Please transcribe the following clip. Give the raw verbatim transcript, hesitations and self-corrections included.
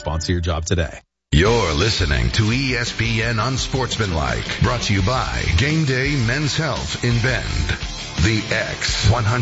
sponsor your job today. You're listening to E S P N Unsportsmanlike, brought to you by Game Day Men's Health in Bend. The X one hundred